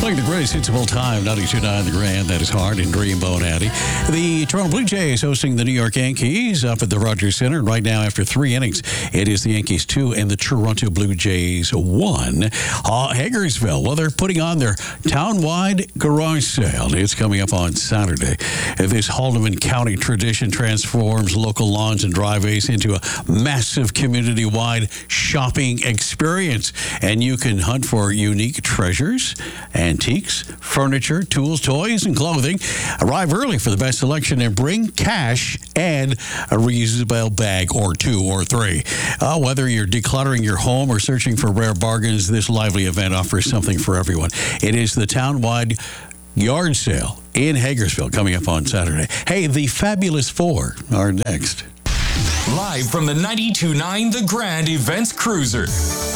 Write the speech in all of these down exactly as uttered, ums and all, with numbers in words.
Playing the greatest hits of all time, ninety-two point nine The Grand. That is Hard and Dreamboat Addy. The Toronto Blue Jays hosting the New York Yankees up at the Rogers Centre. And right now, after three innings, it is the Yankees two and the Toronto Blue Jays one. Uh, Hagersville, well, they're putting on their town-wide garage sale. It's coming up on Saturday. This Haldimand County tradition transforms local lawns and driveways into a massive community-wide shopping experience. And you can hunt for unique treasures, antiques, furniture, tools, toys, and clothing. Arrive early for the best selection and bring cash and a reusable bag or two or three. Uh, whether you're decluttering your home or searching for rare bargains, this lively event offers something for everyone. It is the town-wide yard sale in Hagersville coming up on Saturday. Hey, the Fabulous Four are next. Live from the ninety-two point nine The Grand Events Cruiser.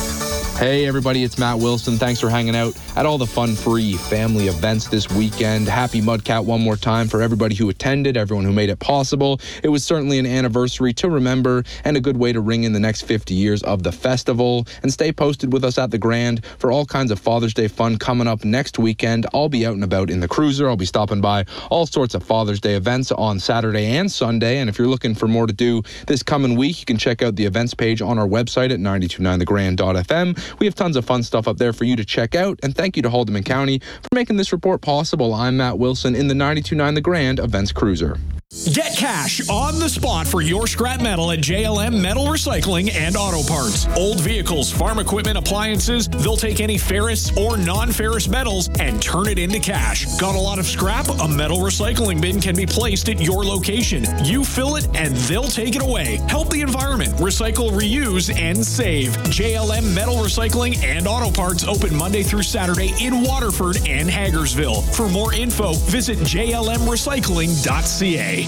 Hey everybody, it's Matt Wilson. Thanks for hanging out at all the fun-free family events this weekend. Happy Mudcat one more time for everybody who attended, everyone who made it possible. It was certainly an anniversary to remember and a good way to ring in the next fifty years of the festival. And stay posted with us at the Grand for all kinds of Father's Day fun coming up next weekend. I'll be out and about in the cruiser. I'll be stopping by all sorts of Father's Day events on Saturday and Sunday. And if you're looking for more to do this coming week, you can check out the events page on our website at nine two nine the grand dot f m. We have tons of fun stuff up there for you to check out. And thank you to Haldimand County for making this report possible. I'm Matt Wilson in the ninety-two point nine The Grand Events Cruiser. Get cash on the spot for your scrap metal at J L M Metal Recycling and Auto Parts. Old vehicles, farm equipment, appliances, they'll take any ferrous or non-ferrous metals and turn it into cash. Got a lot of scrap? A metal recycling bin can be placed at your location. You fill it and they'll take it away. Help the environment. Recycle, reuse, and save. J L M Metal Recycling and Auto Parts open Monday through Saturday in Waterford and Hagersville. For more info, visit j l m recycling dot c a.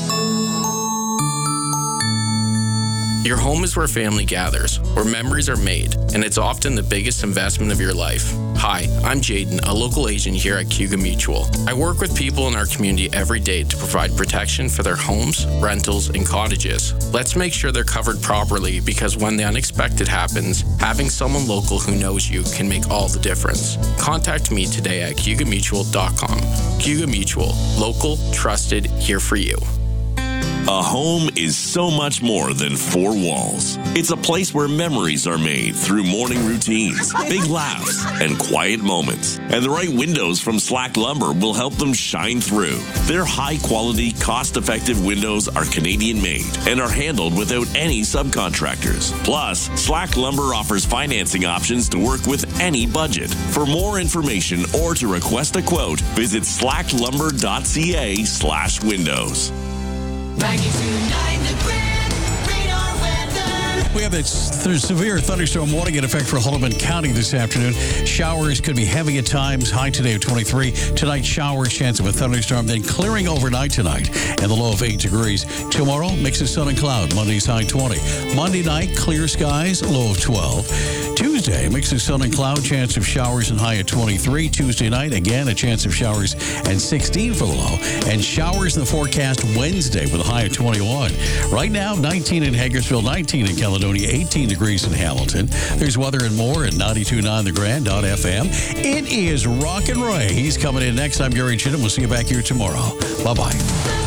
Your home is where family gathers, where memories are made, and it's often the biggest investment of your life. Hi, I'm Jaden, a local agent here at Cayuga Mutual. I work with people in our community every day to provide protection for their homes, rentals, and cottages. Let's make sure they're covered properly, because when the unexpected happens, having someone local who knows you can make all the difference. Contact me today at cayuga mutual dot com. Cayuga Mutual, local, trusted, here for you. A home is so much more than four walls. It's a place where memories are made through morning routines, big laughs, and quiet moments. And the right windows from Slack Lumber will help them shine through. Their high-quality, cost-effective windows are Canadian-made and are handled without any subcontractors. Plus, Slack Lumber offers financing options to work with any budget. For more information or to request a quote, visit slack lumber dot c a slash windows. ninety-two point nine The Grand Radar Weather. We have a severe thunderstorm warning in effect for Haldimand County this afternoon. Showers could be heavy at times. High today of twenty-three. Tonight, showers, chance of a thunderstorm, then clearing overnight tonight, and the low of eight degrees. Tomorrow, mix of sun and cloud. Monday's high twenty. Monday night, clear skies, low of twelve. Tuesday, mix of sun and cloud, chance of showers and high at twenty-three. Tuesday night, again, a chance of showers and sixteen for the low. And showers in the forecast Wednesday with a high of twenty-one. Right now, nineteen in Hagersville, nineteen in Caledonia, eighteen degrees in Hamilton. There's weather and more at ninety-two point nine the grand dot f m. It is Rockin' Ray. He's coming in next. I'm Gary Chittum. We'll see you back here tomorrow. Bye-bye.